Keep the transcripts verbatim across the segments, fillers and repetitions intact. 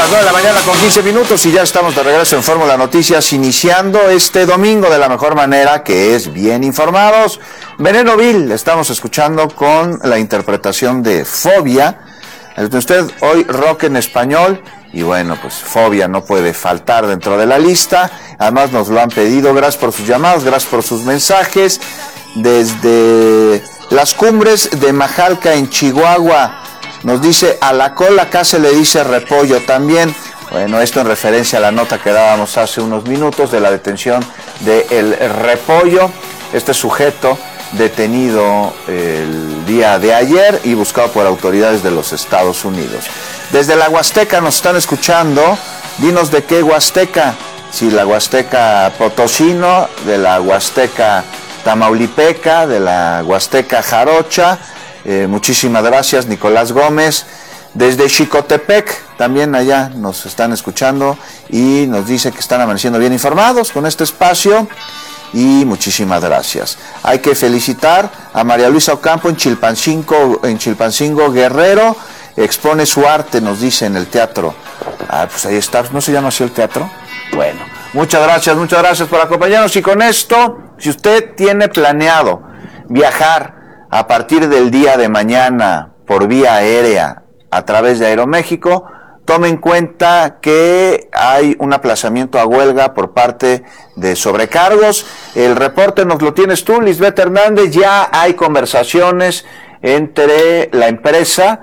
nueve de la mañana con quince minutos y ya estamos de regreso en Fórmula Noticias, iniciando este domingo de la mejor manera, que es bien informados. Veneno Vil, estamos escuchando con la interpretación de Fobia. Usted hoy rock en español y bueno, pues Fobia no puede faltar dentro de la lista. Además nos lo han pedido, gracias por sus llamadas, gracias por sus mensajes. Desde las cumbres de Majalca en Chihuahua, nos dice a la cola, acá se le dice repollo también. Bueno, esto en referencia a la nota que dábamos hace unos minutos de la detención del repollo, este sujeto detenido el día de ayer y buscado por autoridades de los Estados Unidos. Desde la Huasteca nos están escuchando. Dinos de qué Huasteca, si la Huasteca Potosino, de la Huasteca Tamaulipeca, de la Huasteca Jarocha. Eh, muchísimas gracias, Nicolás Gómez. Desde Xicotepec, también allá nos están escuchando y nos dice que están amaneciendo bien informados con este espacio y muchísimas gracias. Hay que felicitar a María Luisa Ocampo en Chilpancingo, en Chilpancingo Guerrero, expone su arte, nos dice, en el teatro. Ah, pues ahí está, ¿no se llama así el teatro? Bueno, muchas gracias, muchas gracias por acompañarnos y con esto, si usted tiene planeado viajar a partir del día de mañana por vía aérea a través de Aeroméxico, tome en cuenta que hay un aplazamiento a huelga por parte de sobrecargos. El reporte nos lo tienes tú, Lisbeth Hernández. Ya hay conversaciones entre la empresa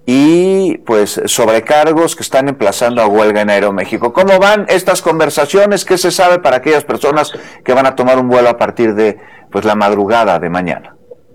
y pues sobrecargos que están emplazando a huelga en Aeroméxico. ¿Cómo van estas conversaciones? ¿Qué se sabe para aquellas personas que van a tomar un vuelo a partir de pues la madrugada de mañana?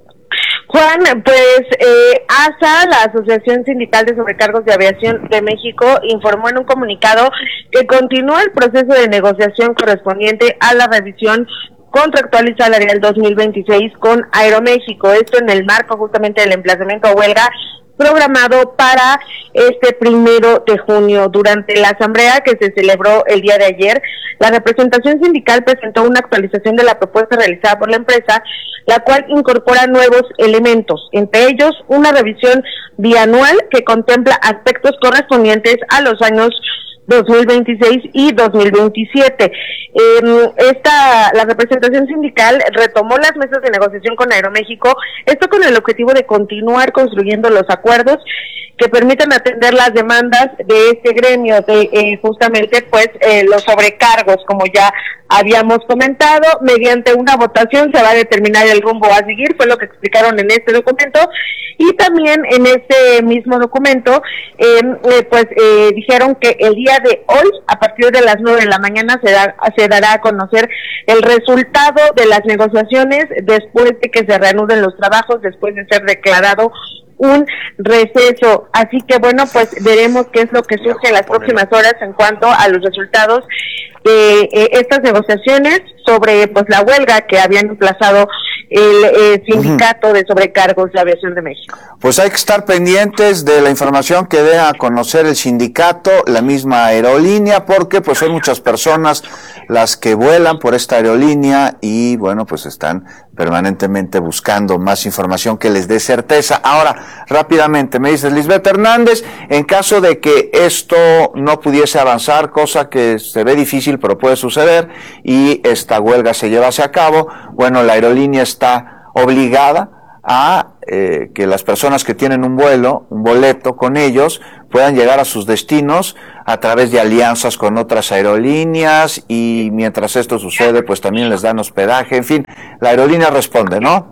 Juan, pues eh, A S A, la Asociación Sindical de Sobrecargos de Aviación de México, informó en un comunicado que continúa el proceso de negociación correspondiente a la revisión contractual y salarial dos mil veintiséis con Aeroméxico, esto en el marco justamente del emplazamiento a huelga programado para este primero de junio. Durante la asamblea que se celebró el día de ayer, la representación sindical presentó una actualización de la propuesta realizada por la empresa, la cual incorpora nuevos elementos, entre ellos una revisión bianual que contempla aspectos correspondientes a los años dos mil veintiséis y dos mil veintisiete. Eh, esta, la representación sindical retomó las mesas de negociación con Aeroméxico, esto con el objetivo de continuar construyendo los acuerdos que permitan atender las demandas de este gremio, de eh, justamente pues eh, los sobrecargos, como ya habíamos comentado. Mediante una votación se va a determinar el rumbo a seguir, fue lo que explicaron en este documento, y también en este mismo documento eh, eh, pues eh, dijeron que el día de hoy, a partir de las nueve de la mañana, se, da, se dará a conocer el resultado de las negociaciones después de que se reanuden los trabajos, después de ser declarado un receso. Así que bueno, pues veremos qué es lo que surge en las próximas horas en cuanto a los resultados de eh, estas negociaciones sobre pues la huelga que habían emplazado el eh, sindicato uh-huh. de sobrecargos de aviación de México. Pues hay que estar pendientes de la información que dé a conocer el sindicato, la misma aerolínea, porque pues hay muchas personas las que vuelan por esta aerolínea y bueno, pues están permanentemente buscando más información que les dé certeza. Ahora, rápidamente, me dices, Lisbeth Hernández, en caso de que esto no pudiese avanzar, cosa que se ve difícil, pero puede suceder, y esta huelga se llevase a cabo, bueno, la aerolínea está obligada a eh, que las personas que tienen un vuelo, un boleto con ellos, puedan llegar a sus destinos a través de alianzas con otras aerolíneas, y mientras esto sucede, pues también les dan hospedaje, en fin, la aerolínea responde, ¿no?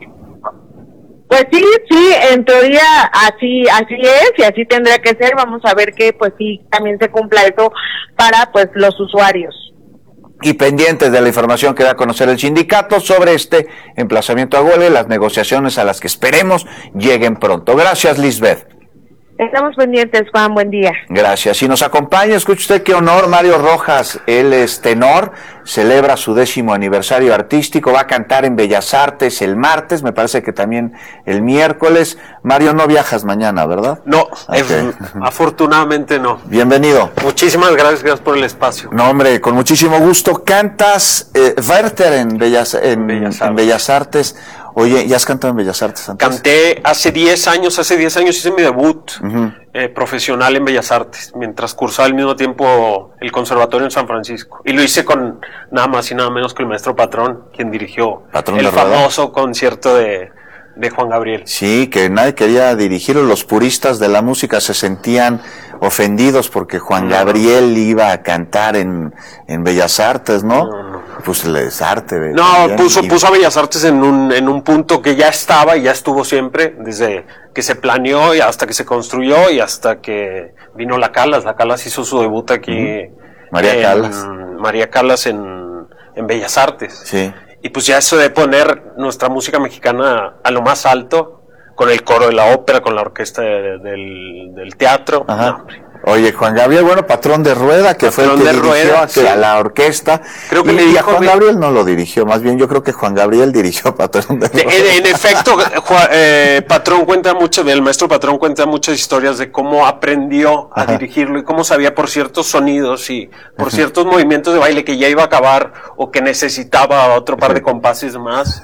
Pues sí, sí, en teoría así así es y así tendría que ser. Vamos a ver que pues sí también se cumpla eso para pues los usuarios. Y pendientes de la información que da a conocer el sindicato sobre este emplazamiento a huelga y las negociaciones a las que esperemos lleguen pronto. Gracias, Lisbeth. Estamos pendientes, Juan, buen día. Gracias. Si nos acompaña, escuche usted qué honor, Mario Rojas, él es tenor, celebra su décimo aniversario artístico, va a cantar en Bellas Artes el martes, me parece que también el miércoles. Mario, no viajas mañana, ¿verdad? No, okay. es, afortunadamente no. Bienvenido. Muchísimas gracias, gracias por el espacio. No, hombre, con muchísimo gusto. Cantas eh, Werther en Bellas, en, Bellas en Bellas Artes. Oye, ¿ya has cantado en Bellas Artes antes? Canté hace diez años, hace diez años hice mi debut uh-huh. eh, profesional en Bellas Artes, mientras cursaba al mismo tiempo el conservatorio en San Francisco. Y lo hice con nada más y nada menos que el maestro Patrón, quien dirigió Patrón el de famoso Rueda. concierto de, de Juan Gabriel. Sí, que nadie quería dirigirlo. Los puristas de la música se sentían ofendidos porque Juan no. Gabriel iba a cantar en, en Bellas Artes, ¿no? No, no. Pues es arte. No, también. puso, puso a Bellas Artes en un, en un punto que ya estaba y ya estuvo siempre, desde que se planeó y hasta que se construyó y hasta que vino la Calas. La Calas hizo su debut aquí. Mm. María en, Calas. María Calas en, en Bellas Artes. Sí. Y pues ya eso de poner nuestra música mexicana a lo más alto, con el coro de la ópera, con la orquesta de, de, del, del teatro. Ajá. No, hombre. Oye, Juan Gabriel, bueno, Patrón de Rueda, que Patrón fue el que de dirigió Rueda, a, sí. a la orquesta. Creo que y, le y dijo a Juan bien. Gabriel no lo dirigió, más bien yo creo que Juan Gabriel dirigió a Patrón de Rueda. En, en efecto, Juan, eh, Patrón cuenta mucho, el maestro Patrón cuenta muchas historias de cómo aprendió a Ajá. dirigirlo y cómo sabía por ciertos sonidos y por Ajá. ciertos movimientos de baile que ya iba a acabar o que necesitaba otro par de compases más.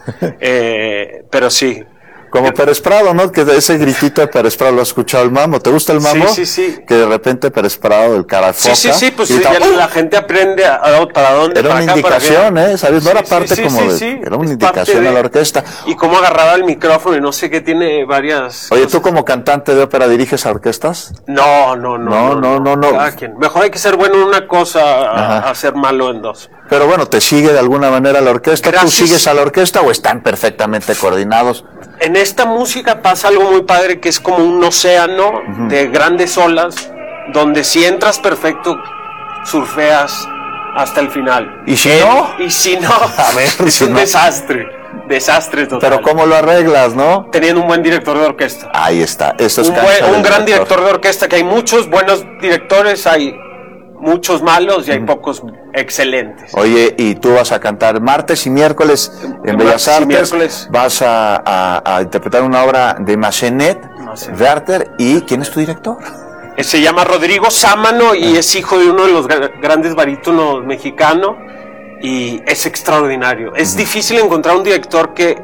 Eh, pero sí. Como Pérez Prado, ¿no? Que de ese gritito de Pérez Prado lo ha escuchado el Mamo. ¿Te gusta el Mamo? Sí, sí, sí. Que de repente Pérez Prado, el cara foca. Sí, sí, sí, pues grita, ya ¡uh! La gente aprende a, a, para dónde, Era para una acá, indicación, para ¿eh? ¿Sabes? No sí, era parte sí, como sí, de... sí. Era una Es indicación de, a la orquesta. Y cómo agarraba el micrófono y no sé qué, tiene varias... Oye, cosas. ¿tú como cantante de ópera diriges a orquestas? No, no, no. No, no, no, no. Cada quien. Mejor hay que ser bueno en una cosa a, a ser malo en dos. Pero bueno, ¿te sigue de alguna manera la orquesta? Gracias. ¿Tú sigues a la orquesta o están perfectamente coordinados? En esta música pasa algo muy padre que es como un océano uh-huh. de grandes olas, donde si entras perfecto, surfeas hasta el final. ¿Y si no? Y si no, a ver, es si un no. desastre. Desastre total. Pero ¿cómo lo arreglas, no? Teniendo un buen director de orquesta. Ahí está. Eso es un, buen, un gran director de orquesta, que hay muchos buenos directores, hay muchos malos y hay uh-huh. pocos excelentes. Oye, y tú vas a cantar martes y miércoles en Bellas Artes, vas a, a, a interpretar una obra de Massenet, Werther, y ¿quién es tu director? Se llama Rodrigo Sámano y uh-huh. es hijo de uno de los grandes barítonos mexicanos y es extraordinario. Uh-huh. Es difícil encontrar un director que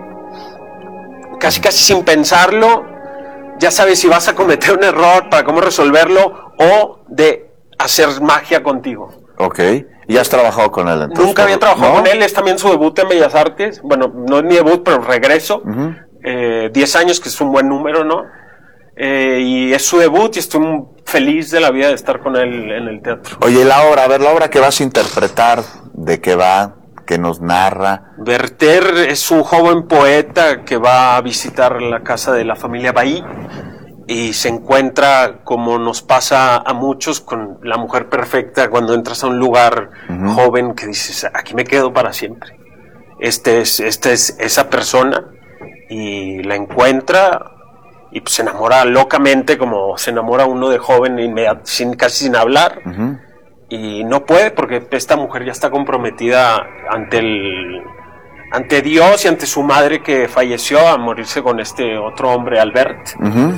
casi casi sin pensarlo ya sabe si vas a cometer un error, para cómo resolverlo o de hacer magia contigo. Ok. ¿Y has trabajado con él entonces? Nunca había trabajado ¿no? con él, es también su debut en Bellas Artes. Bueno, no es mi debut, pero regreso. Uh-huh. eh, diez años, que es un buen número, ¿no? Eh, y es su debut y estoy muy feliz de la vida de estar con él en el teatro. Oye, la obra, a ver, la obra que vas a interpretar, ¿de qué va? ¿Qué nos narra? Werther es un joven poeta que va a visitar la casa de la familia Bailly y se encuentra, como nos pasa a muchos, con la mujer perfecta cuando entras a un lugar uh-huh. joven que dices, aquí me quedo para siempre. Este es, este es esa persona, y la encuentra y pues se enamora locamente, como se enamora uno de joven, inmediat- sin, casi sin hablar, uh-huh. y no puede porque esta mujer ya está comprometida ante el... ante Dios y ante su madre, que falleció a morirse con este otro hombre, Albert. Uh-huh.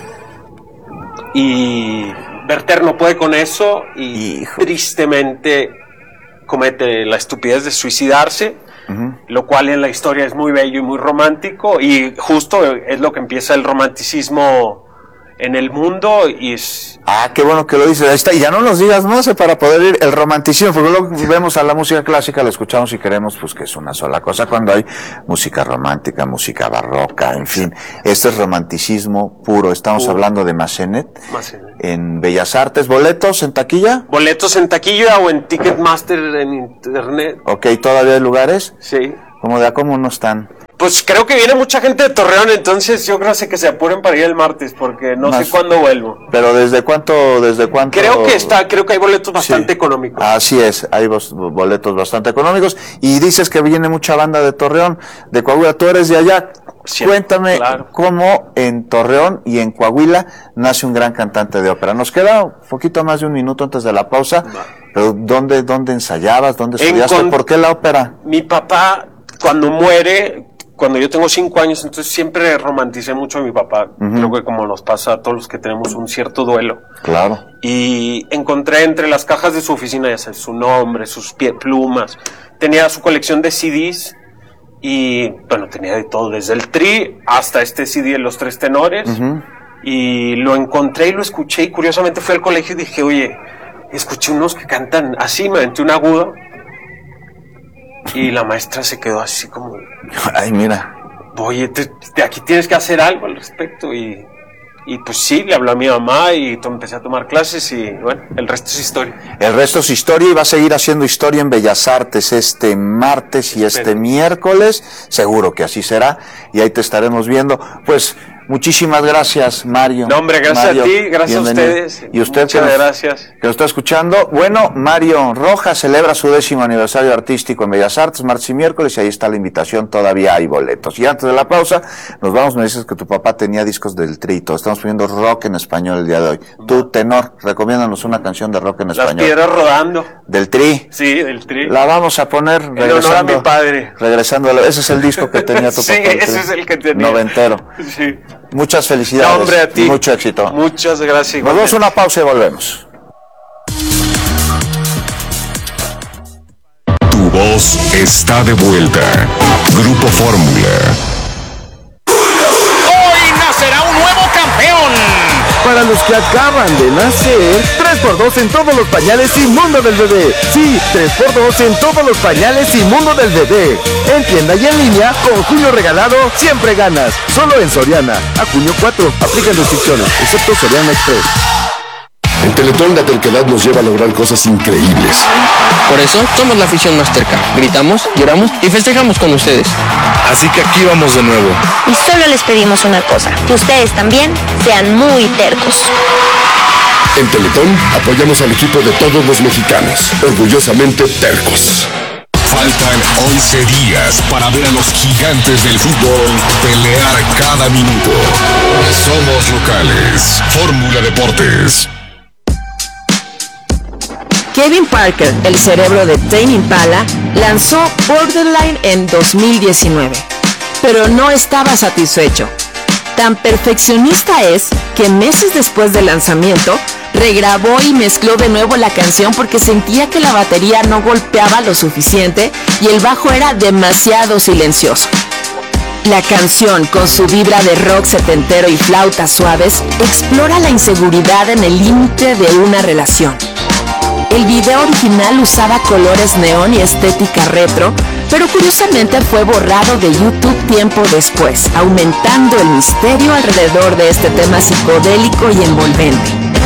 Y Werther no puede con eso y Hijo. tristemente comete la estupidez de suicidarse, uh-huh. lo cual en la historia es muy bello y muy romántico, y justo es lo que empieza el romanticismo en el mundo. Y es... Ah, qué bueno que lo dices. Ahí está. Y ya no nos digas más, ¿eh? Para poder ir el romanticismo, porque luego vemos a la música clásica, la escuchamos y queremos pues que es una sola cosa, cuando hay música romántica, música barroca, en fin. Este es romanticismo puro. Estamos puro. hablando de Massenet, Massenet en Bellas Artes. ¿Boletos en taquilla? Boletos en taquilla o en Ticketmaster en internet. Ok, ¿todavía hay lugares? Sí. ¿Cómo de a cómo no están? Pues creo que viene mucha gente de Torreón, entonces yo creo que se apuren para ir el martes, porque no Más, sé cuándo vuelvo. Pero ¿desde cuánto, desde cuánto? Creo que está, creo que hay boletos bastante sí. económicos. Así es, hay boletos bastante económicos. Y dices que viene mucha banda de Torreón, de Coahuila. Tú eres de allá. Sí, Cuéntame claro. cómo en Torreón y en Coahuila nace un gran cantante de ópera. Nos queda un poquito más de un minuto antes de la pausa, vale. pero ¿dónde, dónde ensayabas? ¿Dónde estudiaste? Con... ¿Por qué la ópera? Mi papá, cuando muere... Cuando yo tengo cinco años, entonces siempre romanticé mucho a mi papá. Uh-huh. Creo que como nos pasa a todos los que tenemos un cierto duelo. Claro. Y encontré entre las cajas de su oficina, ya sabes, su nombre, sus pie, plumas. Tenía su colección de C Ds y bueno, tenía de todo, desde el Tri hasta este C D de Los Tres Tenores. Uh-huh. Y lo encontré y lo escuché, y curiosamente fui al colegio y dije, oye, escuché unos que cantan así, me aventé un agudo, y la maestra se quedó así como, ay, mira, oye, te, te, aquí tienes que hacer algo al respecto. Y Y pues sí, le habló a mi mamá y empecé a tomar clases y bueno, el resto es historia. El resto es historia, y va a seguir haciendo historia en Bellas Artes este martes y este miércoles. Seguro que así será, y ahí te estaremos viendo. Pues muchísimas gracias, Mario. No, hombre, gracias Mario, a ti, gracias bienvenido. a ustedes. Y usted Muchas que nos, gracias. Que nos está escuchando. Bueno, Mario Rojas celebra su décimo aniversario artístico en Bellas Artes, martes y miércoles, y ahí está la invitación, todavía hay boletos. Y antes de la pausa, nos vamos, me dices que tu papá tenía discos del Trito. Estamos poniendo rock en español el día de hoy. Tú, tenor, recomiéndanos una canción de rock en Las español. Las Piedras Rodando. ¿Del Tri? Sí, del Tri. La vamos a poner regresando. En honor a mi padre. Regresando a la, ese es el disco que tenía tu sí, papá. Sí, ese es el que tenía. Noventero. Sí. Muchas felicidades. No, hombre, a ti. Mucho éxito. Muchas gracias. Nos damos una pausa y volvemos. Tu voz está de vuelta. Grupo Fórmula. Hoy nacerá un nuevo campeón. Para los que acaban de nacer, tres por dos en todos los pañales y mundo del bebé. Sí, tres por dos en todos los pañales y mundo del bebé. En tienda y en línea, con junio regalado, siempre ganas. Solo en Soriana. A junio cuatro, aplican restricciones, excepto Soriana Express. En Teletón la terquedad nos lleva a lograr cosas increíbles. Por eso somos la afición más terca. Gritamos, lloramos y festejamos con ustedes. Así que aquí vamos de nuevo. Y solo les pedimos una cosa, que ustedes también sean muy tercos. En Teletón apoyamos al equipo de todos los mexicanos, orgullosamente tercos. Faltan once días para ver a los gigantes del fútbol pelear cada minuto. Somos locales. Fórmula Deportes. Kevin Parker, el cerebro de Tame Impala, lanzó Borderline en dos mil diecinueve, pero no estaba satisfecho. Tan perfeccionista es que meses después del lanzamiento, regrabó y mezcló de nuevo la canción porque sentía que la batería no golpeaba lo suficiente y el bajo era demasiado silencioso. La canción, con su vibra de rock setentero y flautas suaves, explora la inseguridad en el límite de una relación. El video original usaba colores neón y estética retro, pero curiosamente fue borrado de YouTube tiempo después, aumentando el misterio alrededor de este tema psicodélico y envolvente.